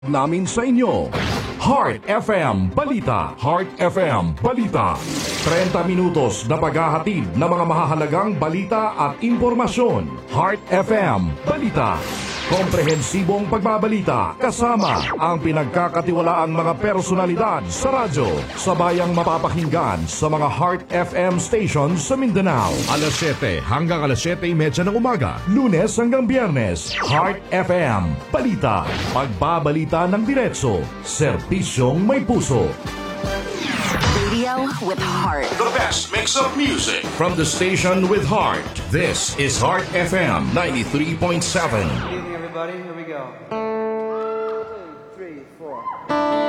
namin sa inyo. Heart FM Balita. Heart FM Balita. 30 minutos na paghahatid ng mga mahahalagang balita at impormasyon. Heart FM Balita. Komprehensibong pagbabalita kasama ang pinagkakatiwalaang mga personalidad sa radyo. Sabayang mapapakinggan sa mga Heart FM stations sa Mindanao. Alas 7 hanggang alas 7:30 ng umaga. Lunes hanggang Biyernes. Heart FM Balita. Pagbabalita ng diretso. Serbisyong may puso. Radio with heart. The best mix of music from the station with heart. This is Heart FM 93.7. Good evening, everybody. Here we go. 2, 3, 4.